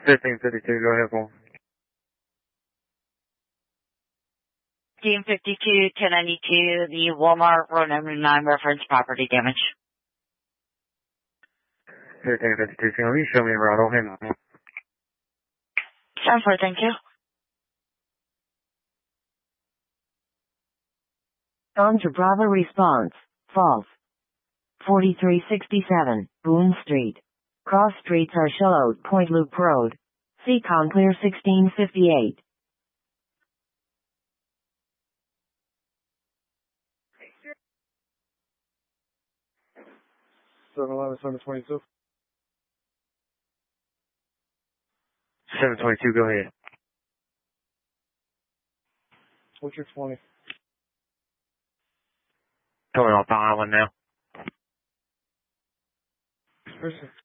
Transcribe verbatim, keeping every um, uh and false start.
fifteen fifty-two, go ahead, Paul. fifteen fifty-two, ten ninety-two, the Walmart Road number nine reference property damage. fifteen fifty-two, can you show me around? I'll hang on. Sounds good, thank you. On to Bravo response. False. forty-three sixty-seven, Boone Street. Cross streets are Charlotte Point Loop Road. Seacon Clear sixteen fifty-eight. seven eleven, seven twenty-two. seven twenty-two, go ahead. What's your twenty? Coming off the island now. Person.